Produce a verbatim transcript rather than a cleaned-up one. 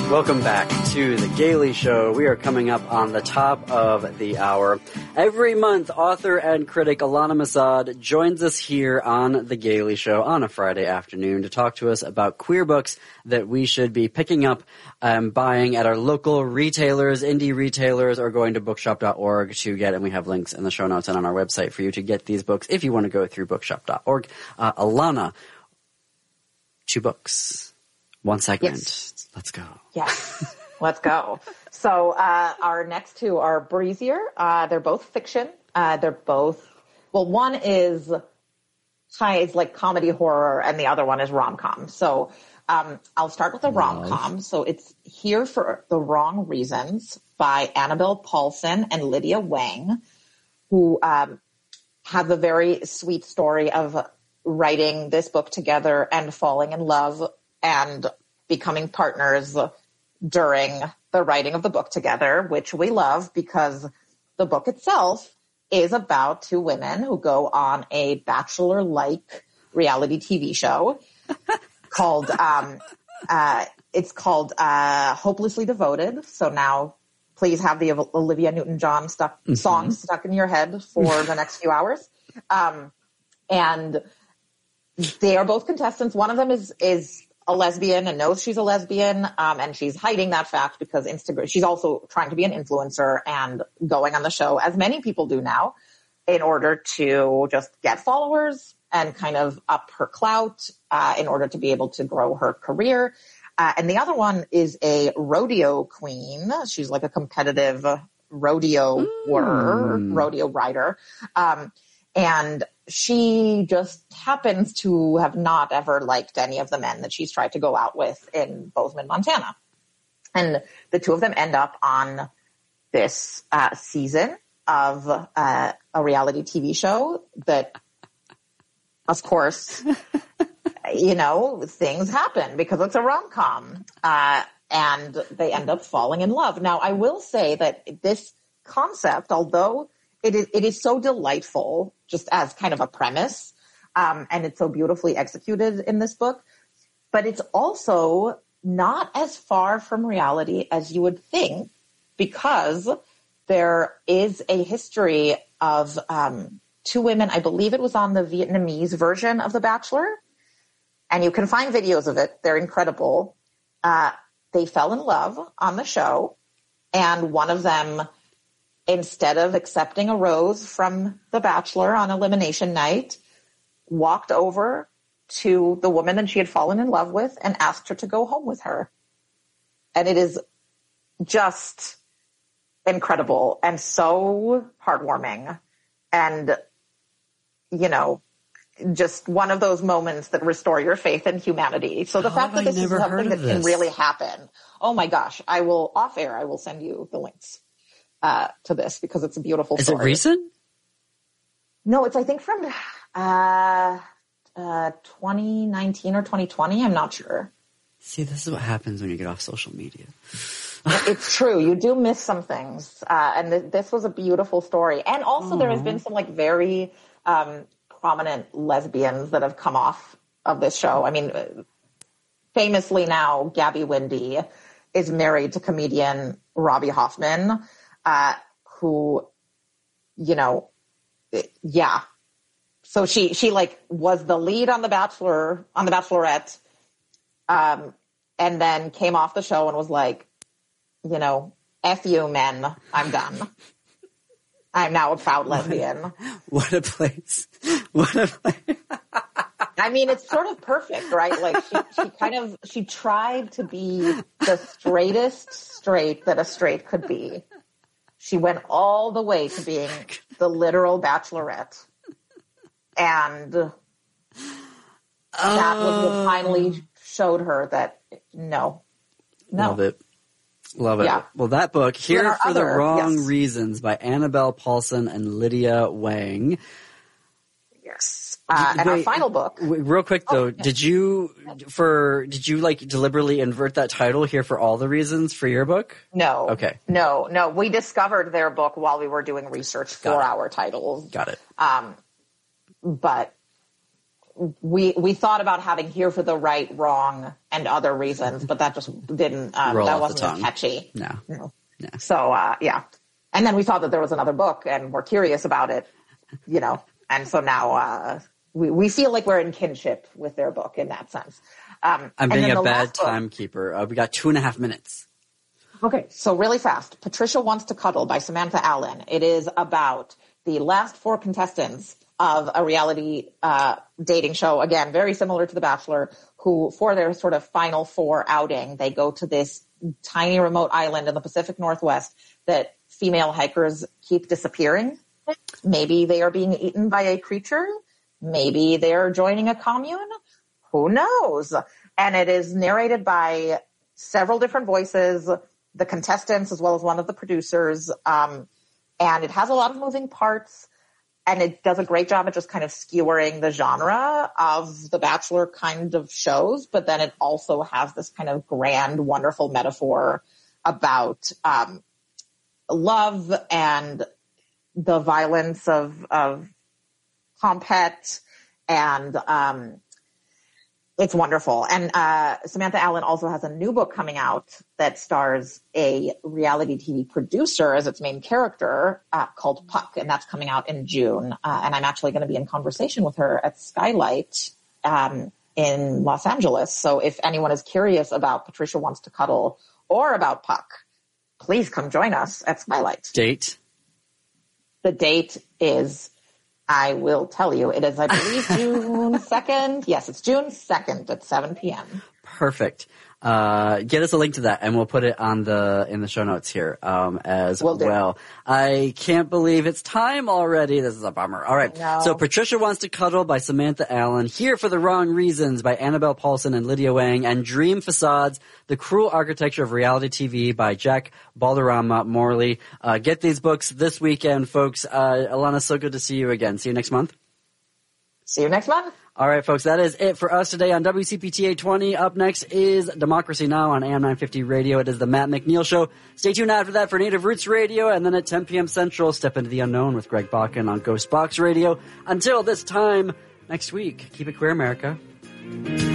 Welcome back to The Gaily Show. We are coming up on the top of the hour. Every month, author and critic Alana Masad joins us here on The Gaily Show on a Friday afternoon to talk to us about queer books that we should be picking up and buying at our local retailers, indie retailers, or going to bookshop dot org to get. And we have links in the show notes and on our website for you to get these books if you want to go through bookshop dot org. Uh, Alana, two books, one segment. Yes. Let's go. Yes, let's go. So uh, our next two are breezier. Uh, they're both fiction. Uh, they're both, well, one is high, is like comedy horror, and the other one is rom-com. So um, I'll start with the rom-com. So it's Here for the Wrong Reasons by Annabelle Paulson and Lydia Wang, who um, have a very sweet story of writing this book together and falling in love and becoming partners during the writing of the book together, which we love because the book itself is about two women who go on a Bachelor-like reality T V show called, um, uh, it's called uh, Hopelessly Devoted. So now please have the Olivia Newton-John stuck, mm-hmm. song stuck in your head for the next few hours. Um, and they are both contestants. One of them is is a lesbian and knows she's a lesbian, um, and she's hiding that fact because Instagram. She's also trying to be an influencer and going on the show, as many people do now, in order to just get followers and kind of up her clout uh, in order to be able to grow her career. Uh, and the other one is a rodeo queen. She's like a competitive rodeo mm. rodeo rider. Um, and she just happens to have not ever liked any of the men that she's tried to go out with in Bozeman, Montana. And the two of them end up on this uh, season of uh, a reality T V show that, of course, you know, things happen because it's a rom-com. Uh, and they end up falling in love. Now, I will say that this concept, although It is, it is so delightful just as kind of a premise, um, and it's so beautifully executed in this book, but it's also not as far from reality as you would think, because there is a history of um, two women. I believe it was on the Vietnamese version of The Bachelor, and you can find videos of it. They're incredible. Uh, they fell in love on the show, and one of them, instead of accepting a rose from the Bachelor on elimination night, walked over to the woman that she had fallen in love with and asked her to go home with her. And it is just incredible and so heartwarming. And, you know, just one of those moments that restore your faith in humanity. So the oh, fact that this is something that this. can really happen. Oh my gosh. I will, off air, I will send you the links. Uh, to this because it's a beautiful Is story. Is it recent? No, it's I think from uh, uh, twenty nineteen or twenty twenty. I'm not sure. See, this is what happens when you get off social media. It's true. You do miss some things. Uh, and th- this was a beautiful story. And also Aww. There has been some like very um, prominent lesbians that have come off of this show. I mean, famously now, Gabby Windey is married to comedian Robbie Hoffman. Uh, who, you know, yeah. So she, she like was the lead on The Bachelor, on The Bachelorette, um, and then came off the show and was like, you know, F you men, I'm done. I'm now a proud lesbian. What a place. What a place. I mean, it's sort of perfect, right? Like she, she kind of, she tried to be the straightest straight that a straight could be. She went all the way to being the literal Bachelorette. And that oh. was what finally showed her that, no, no. Love it. Love it. Yeah. Well, that book, Here for other, the Wrong yes. Reasons by Annabelle Paulson and Lydia Wang. Yes. Uh, and Wait, our final book. Real quick though, oh, yeah. did you for did you like deliberately invert that title, Here for All the Reasons, for your book? No. Okay. No, no. We discovered their book while we were doing research for our titles. Got it. Um, but we we thought about having Here for the Right, Wrong, and Other Reasons, but that just didn't, um, that wasn't as catchy. No. no. Yeah. So, uh, yeah. And then we saw that there was another book and we're curious about it, you know, and so now, uh, we, we feel like we're in kinship with their book in that sense. Um, I'm being a bad book, timekeeper. Uh, we got two and a half minutes. Okay. So really fast. Patricia Wants to Cuddle by Samantha Allen. It is about the last four contestants of a reality, uh, dating show. Again, very similar to The Bachelor, who for their sort of final four outing, they go to this tiny remote island in the Pacific Northwest that female hikers keep disappearing. Maybe they are being eaten by a creature. Maybe they're joining a commune. Who knows? And it is narrated by several different voices, the contestants as well as one of the producers. Um, and it has a lot of moving parts, and it does a great job at just kind of skewering the genre of The Bachelor kind of shows. But then it also has this kind of grand, wonderful metaphor about, um, love and the violence of, of compet, and, um, it's wonderful. And, uh, Samantha Allen also has a new book coming out that stars a reality T V producer as its main character, uh, called Puck. And that's coming out in June. Uh, and I'm actually going to be in conversation with her at Skylight, um, in Los Angeles. So if anyone is curious about Patricia Wants to Cuddle or about Puck, please come join us at Skylight. Date? The date is, I will tell you, it is, I believe, June second. Yes, it's June second at seven p.m. Perfect. Uh, get us a link to that, and we'll put it on the in the show notes here um, as Will do. well. I can't believe it's time already. This is a bummer. All right. No. So Patricia Wants to Cuddle by Samantha Allen, Here for the Wrong Reasons by Annabelle Paulson and Lydia Wang, and Dream Facades, The Cruel Architecture of Reality T V by Jack Balderrama Morley. Uh, get these books this weekend, folks. Uh, Alana, so good to see you again. See you next month. See you next month. All right, folks, that is it for us today on W C P T eight twenty. Up next is Democracy Now! On A M nine fifty Radio. It is the Matt McNeil Show. Stay tuned after that for Native Roots Radio, and then at ten p.m. Central, Step Into the Unknown with Greg Bakken on Ghost Box Radio. Until this time next week, keep it queer, America.